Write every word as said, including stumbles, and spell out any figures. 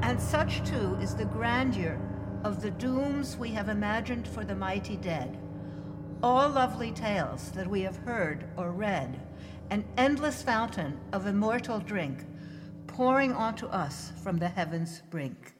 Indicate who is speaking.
Speaker 1: And such, too, is the grandeur of the dooms we have imagined for the mighty dead. All lovely tales that we have heard or read, an endless fountain of immortal drink pouring onto us from the heavens' brink.